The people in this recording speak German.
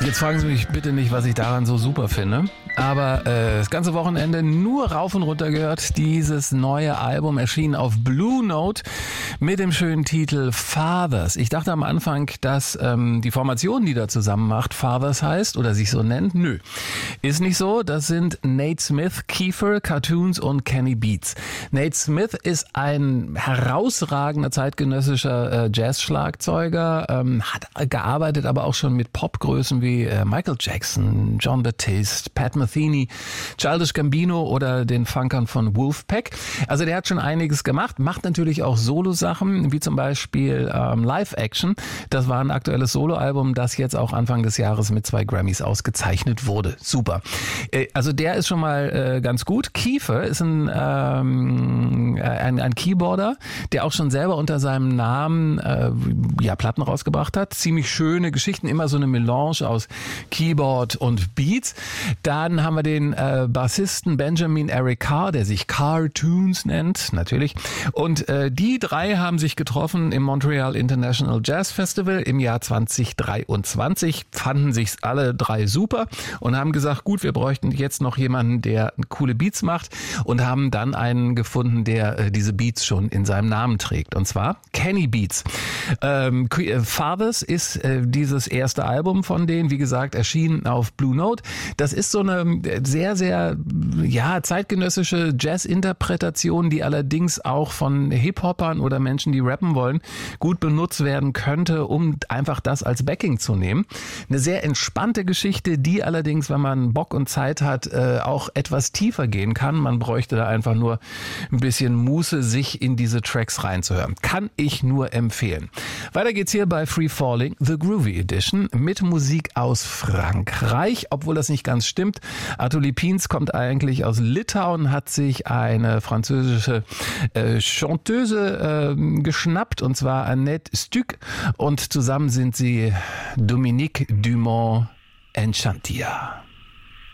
Jetzt fragen Sie mich bitte nicht, was ich daran so super finde. Aber das ganze Wochenende nur rauf und runter gehört. Dieses neue Album erschien auf Blue Note mit dem schönen Titel Fathers. Ich dachte am Anfang, dass die Formation, die da zusammen macht, Fathers heißt oder sich so nennt. Nö, ist nicht so. Das sind Nate Smith, Kiefer, Cartoons und Kenny Beats. Nate Smith ist ein herausragender zeitgenössischer Jazz-Schlagzeuger, hat gearbeitet aber auch schon mit Popgrößen wie Michael Jackson, John Batiste, Pat Metheny, Childish Gambino oder den Funkern von Wolfpack. Also der hat schon einiges gemacht, macht natürlich auch Solo-Sachen, wie zum Beispiel Live Action. Das war ein aktuelles Soloalbum, das jetzt auch Anfang des Jahres mit 2 Grammys ausgezeichnet wurde. Super. Also der ist schon mal ganz gut. Kiefer ist ein Keyboarder, der auch schon selber unter seinem Namen Platten rausgebracht hat. Ziemlich schöne Geschichten, immer so eine Melange aus Keyboard und Beats. Dann haben wir den Bassisten Benjamin Eric Carr, der sich Cartoons nennt, natürlich. Und die drei haben sich getroffen im Montreal International Jazz Festival im Jahr 2023, fanden sich alle drei super und haben gesagt, gut, wir bräuchten jetzt noch jemanden, der coole Beats macht und haben dann einen gefunden, der diese Beats schon in seinem Namen trägt. Und zwar Kenny Beats. Fathers ist dieses erste Album von denen, wie gesagt, erschienen auf Blue Note. Das ist so eine sehr, sehr zeitgenössische Jazz-Interpretation, die allerdings auch von Hip-Hopern oder Menschen, die rappen wollen, gut benutzt werden könnte, um einfach das als Backing zu nehmen. Eine sehr entspannte Geschichte, die allerdings, wenn man Bock und Zeit hat, auch etwas tiefer gehen kann. Man bräuchte da einfach nur ein bisschen Muße, sich in diese Tracks reinzuhören. Kann ich nur empfehlen. Weiter geht's hier bei Free Falling, The Groovy Edition, mit Musik aus Frankreich, obwohl das nicht ganz stimmt. Arthur Lipins kommt eigentlich aus Litauen, hat sich eine französische Chanteuse geschnappt, und zwar Annette Stuck, und zusammen sind sie Dominique Dumont Enchantia.